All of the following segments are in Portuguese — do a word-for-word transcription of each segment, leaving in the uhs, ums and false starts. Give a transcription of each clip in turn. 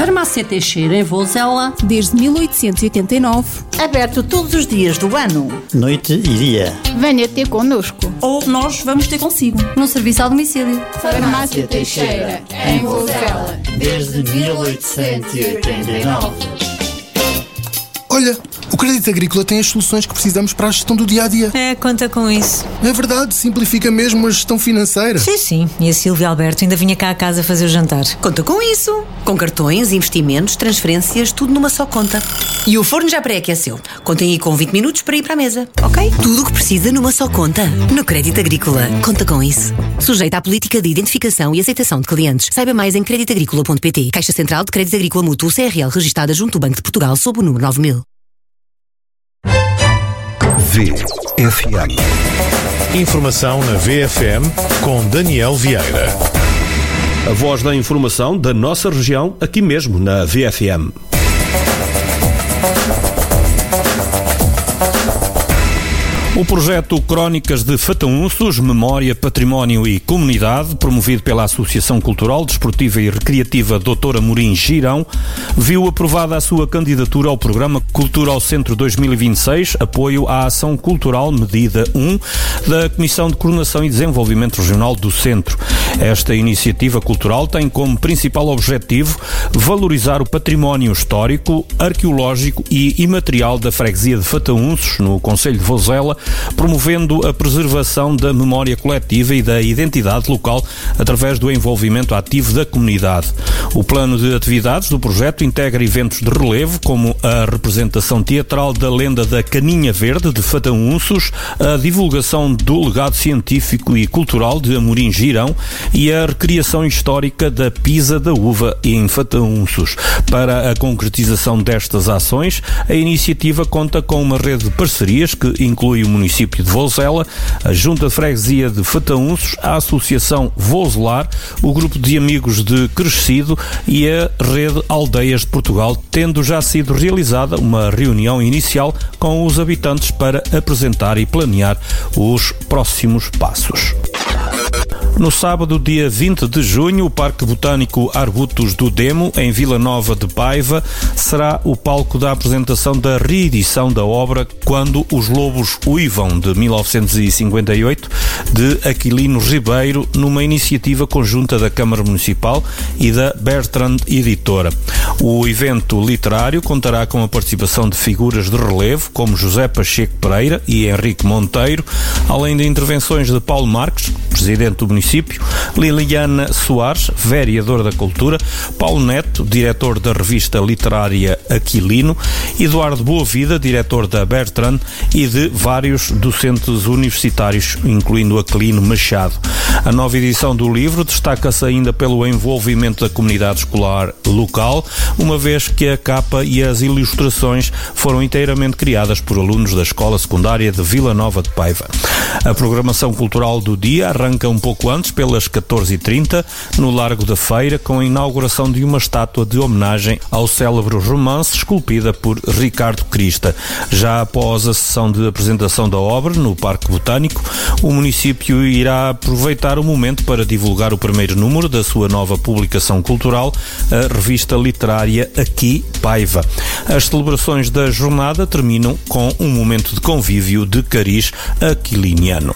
Farmácia Teixeira, em Vozela, desde mil oitocentos e oitenta e nove. Aberto todos os dias do ano. Noite e dia. Venha ter connosco. Ou nós vamos ter consigo. No serviço ao domicílio. Farmácia Teixeira, em Vozela, desde mil oitocentos e oitenta e nove. Olha, o Crédito Agrícola tem as soluções que precisamos para a gestão do dia-a-dia. É, conta com isso. É verdade, simplifica mesmo a gestão financeira. Sim, sim. E a Silvia Alberto ainda vinha cá a casa fazer o jantar. Conta com isso. Com cartões, investimentos, transferências, tudo numa só conta. E o forno já pré-aqueceu. Contem aí com vinte minutos para ir para a mesa, ok? Tudo o que precisa numa só conta. No Crédito Agrícola. Conta com isso. Sujeita à política de identificação e aceitação de clientes. Saiba mais em crédito agrícola ponto pt. Caixa Central de Crédito Agrícola Mútuo C R L, registada junto ao Banco de Portugal sob o número nove mil. V F M. Informação na V F M com Daniel Vieira. A voz da informação da nossa região, aqui mesmo na V F M. O projeto Crónicas de Fataúnços, Memória, Património e Comunidade, promovido pela Associação Cultural, Desportiva e Recreativa doutor Amorim Girão, viu aprovada a sua candidatura ao Programa Cultural Centro dois mil e vinte e seis, apoio à ação cultural medida um da Comissão de Coordenação e Desenvolvimento Regional do Centro. Esta iniciativa cultural tem como principal objetivo valorizar o património histórico, arqueológico e imaterial da freguesia de Fataúnços, no concelho de Vozela, promovendo a preservação da memória coletiva e da identidade local através do envolvimento ativo da comunidade. O plano de atividades do projeto integra eventos de relevo, como a representação teatral da lenda da Caninha Verde de Fataúnços, a divulgação do legado científico e cultural de Amorim Girão e a recriação histórica da Pisa da Uva em Fataúnços. Para a concretização destas ações, a iniciativa conta com uma rede de parcerias que inclui o município de Vozela, a Junta de Freguesia de Fataúnços, a Associação Vozelar, o Grupo de Amigos de Crescido e a Rede Aldeias de Portugal, tendo já sido realizada uma reunião inicial com os habitantes para apresentar e planear os próximos passos. No sábado, dia vinte de junho, o Parque Botânico Arbutos do Demo, em Vila Nova de Paiva, será o palco da apresentação da reedição da obra Quando os Lobos Uivam, de mil novecentos e cinquenta e oito, de Aquilino Ribeiro, numa iniciativa conjunta da Câmara Municipal e da Bertrand Editora. O evento literário contará com a participação de figuras de relevo, como José Pacheco Pereira e Henrique Monteiro, além de intervenções de Paulo Marques, presidente do município, Liliana Soares, vereadora da Cultura, Paulo Neto, diretor da revista literária Aquilino, Eduardo Boavida, diretor da Bertrand, e de vários docentes universitários, incluindo Aquilino Machado. A nova edição do livro destaca-se ainda pelo envolvimento da comunidade escolar local, uma vez que a capa e as ilustrações foram inteiramente criadas por alunos da Escola Secundária de Vila Nova de Paiva. A programação cultural do dia arranca um pouco antes, pelas catorze e trinta, no Largo da Feira, com a inauguração de uma estátua de homenagem ao célebre romance esculpida por Ricardo Crista. Já após a sessão de apresentação da obra no Parque Botânico, o município irá aproveitar o momento para divulgar o primeiro número da sua nova publicação cultural, a revista literária Aqui Paiva. As celebrações da jornada terminam com um momento de convívio de cariz aquiliniano.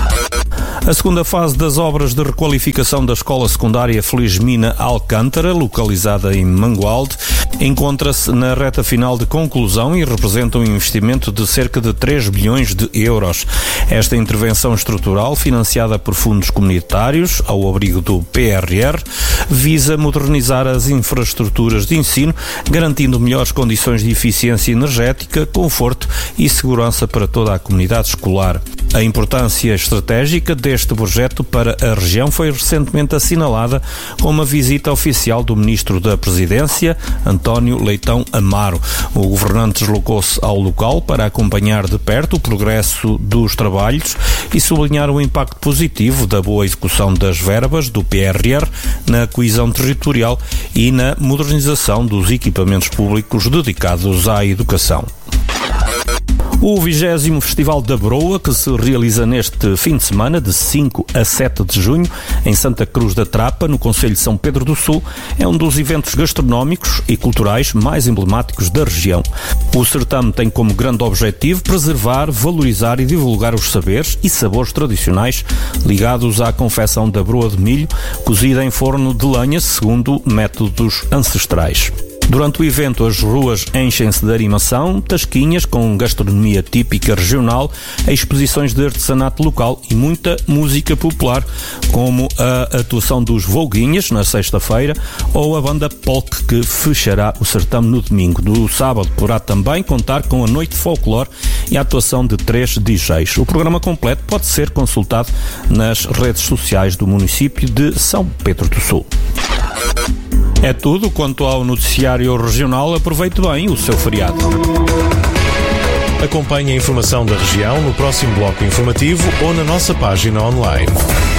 A segunda fase das obras de requalificação da Escola Secundária Felizmina Alcântara, localizada em Mangualde, encontra-se na reta final de conclusão e representa um investimento de cerca de três bilhões de euros. Esta intervenção estrutural, financiada por fundos comunitários, ao abrigo do P R R, visa modernizar as infraestruturas de ensino, garantindo melhores condições de eficiência energética, conforto e segurança para toda a comunidade escolar. A importância estratégica deste projeto para a região foi recentemente assinalada com uma visita oficial do Ministro da Presidência, António Leitão Amaro. O governante deslocou-se ao local para acompanhar de perto o progresso dos trabalhos e sublinhar o impacto positivo da boa execução das verbas do P R R na coesão territorial e na modernização dos equipamentos públicos dedicados à educação. O vigésimo Festival da Broa, que se realiza neste fim de semana, de cinco a sete de junho, em Santa Cruz da Trapa, no concelho de São Pedro do Sul, é um dos eventos gastronómicos e culturais mais emblemáticos da região. O certame tem como grande objetivo preservar, valorizar e divulgar os saberes e sabores tradicionais ligados à confecção da broa de milho, cozida em forno de lenha segundo métodos ancestrais. Durante o evento, as ruas enchem-se de animação, tasquinhas com gastronomia típica regional, exposições de artesanato local e muita música popular, como a atuação dos Volguinhas, na sexta-feira, ou a banda Polk, que fechará o certame no domingo. No sábado, poderá também contar com a noite de folclore e a atuação de três D Js. O programa completo pode ser consultado nas redes sociais do município de São Pedro do Sul. É tudo quanto ao noticiário regional. Aproveite bem o seu feriado. Acompanhe a informação da região no próximo bloco informativo ou na nossa página online.